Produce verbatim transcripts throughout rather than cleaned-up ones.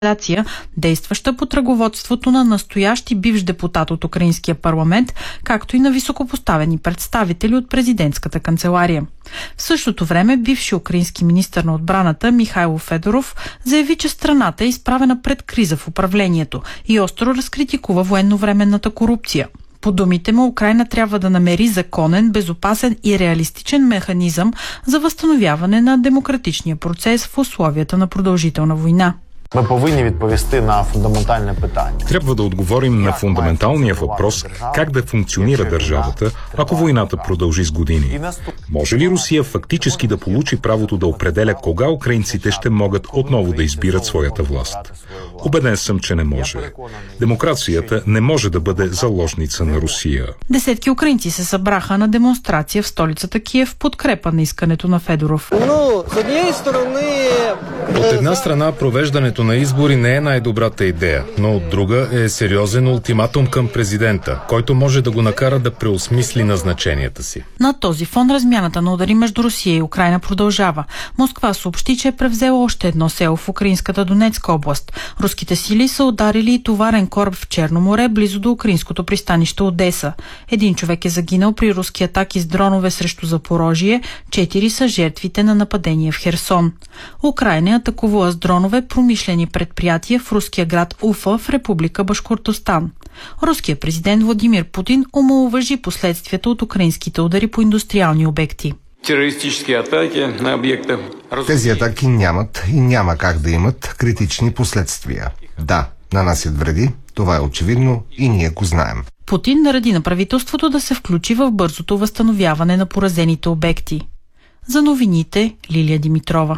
действаща под ръководството на настоящ и бивш депутат от Украинския парламент, както и на високопоставени представители от президентската канцелария. В същото време бивши украински министър на отбраната Михайло Федоров заяви, че страната е изправена пред криза в управлението и остро разкритикува военновременната корупция. По думите му, Украйна трябва да намери законен, безопасен и реалистичен механизъм за възстановяване на демократичния процес в условията на продължителна война. Ми повинні відповісти на фундаментальне питання. Трябва да отговорим на фундаменталния въпрос как да функционира държавата, ако войната продължи с години. Може ли Русия фактически да получи правото да определя кога украинците ще могат отново да избират своята власт? Убеден съм, че не може. Демокрацията не може да бъде заложница на Русия. Десетки украинци се събраха на демонстрация в столицата Киев в подкрепа на искането на Федоров. От една страна, провеждането на избори не е най-добрата идея, но от друга е сериозен ултиматум към президента, който може да го накара да преосмисли назначенията си. На този фон размяната на удари между Русия и Украйна продължава. Москва съобщи, че е превзела още едно село в украинската Донецка област. Руските сили са ударили и товарен кораб в Черно море, близо до украинското пристанище Одеса. Един човек е загинал при руски атаки с дронове срещу Запорожие, четири са жертвите на нападение в Херсон. Украйна атакувала с дронове промишлени предприятия в руския град Уфа в Република Башкортостан. Руският президент Владимир Путин омаловажи последствията от украинските удари по индустриални обекти. Терористически атаки на обекти. Тези атаки нямат и няма как да имат критични последствия. Да, нанасят вреди, това е очевидно и ние го знаем. Путин нареди на правителството да се включи в бързото възстановяване на поразените обекти. За новините Лилия Димитрова.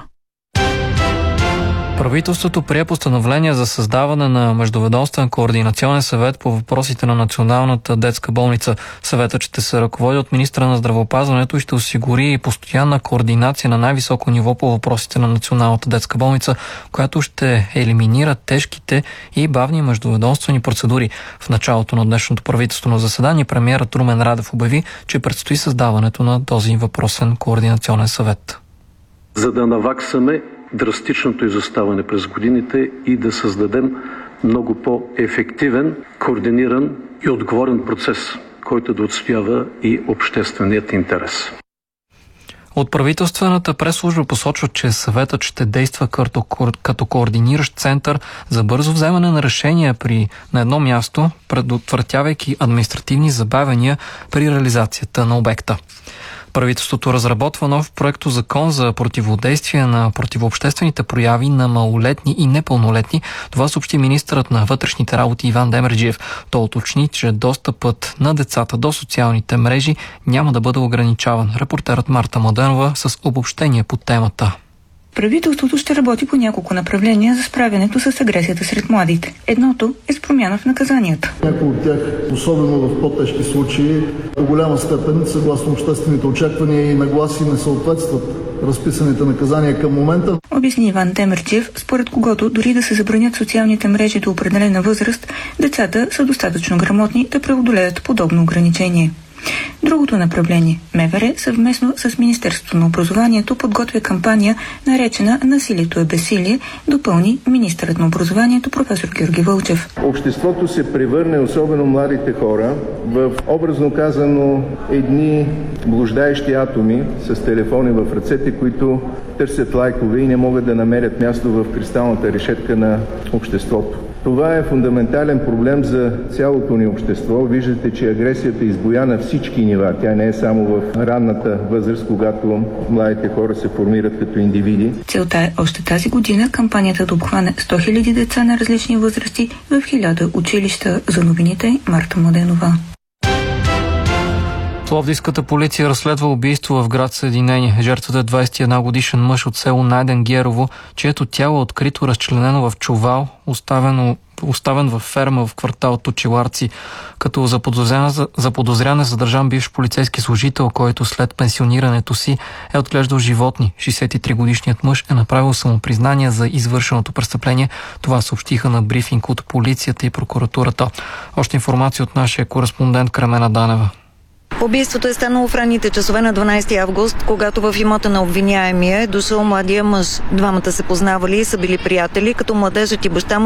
Правителството прие постановление за създаване на Междуведомствен координационен съвет по въпросите на Националната детска болница. Съветът ще се ръководи от министъра на здравеопазването и ще осигури постоянна координация на най-високо ниво по въпросите на Националната детска болница, която ще елиминира тежките и бавни междуведомствени процедури. В началото на днешното правителствено заседание премиерът Румен Радев обяви, че предстои създаването на този въпросен координационен съвет. За да наваксаме драстичното изоставане през годините и да създадем много по-ефективен, координиран и отговорен процес, който да отстоява и общественият интерес. От правителствената пресслужба посочва, че съветът ще действа като, като координиращ център за бързо вземане на решения при на едно място, предотвратявайки административни забавяния при реализацията на обекта. Правителството разработва нов проектозакон за противодействие на противообществените прояви на малолетни и непълнолетни. Това съобщи министърът на вътрешните работи Иван Демерджиев. Той уточни, че достъпът на децата до социалните мрежи няма да бъде ограничаван. Репортерът Марта Младенова с обобщение по темата. Правителството ще работи по няколко направления за справянето с агресията сред младите. Едното е с промяна в наказанията. Някои от тях, особено в по-тежки случаи, до голяма степен, съгласно обществените очаквания и нагласи, не съответстват разписаните наказания към момента. Обясни Иван Демерджиев, според когото дори да се забранят социалните мрежи до определена възраст, децата са достатъчно грамотни да преодолеят подобно ограничение. Другото направление – МВР съвместно с Министерството на образованието подготвя кампания, наречена "Насилието е безсилие", допълни министърът на образованието професор Георги Вълчев. Обществото се превърне, особено младите хора, в образно казано едни блуждаещи атоми с телефони в ръцете, които търсят лайкове и не могат да намерят място в кристалната решетка на обществото. Това е фундаментален проблем за цялото ни общество. Виждате, че агресията избуя на всички нива. Тя не е само в ранната възраст, когато младите хора се формират като индивиди. Целта е още тази година кампанията да обхване сто хиляди деца на различни възрасти в хиляда училища. За новините Марта Младенова. Пловдивската полиция разследва убийство в град Съединение. Жертвата е двадесет и един годишен мъж от село Найден Герово, чието тяло е открито разчленено в чувал, оставено, оставен в ферма в квартал Точиларци. Като заподозрян е задържан бивш полицейски служител, който след пенсионирането си е отглеждал животни. шейсет и три годишният мъж е направил самопризнание за извършеното престъпление. Това съобщиха на брифинг от полицията и прокуратурата. Още информация от нашия кореспондент Кремена Данева. Убийството е станало в ранните часове на дванайсети август, когато в имота на обвиняемия е дошъл младия мъж. Двамата се познавали и са били приятели, като младежът и баща му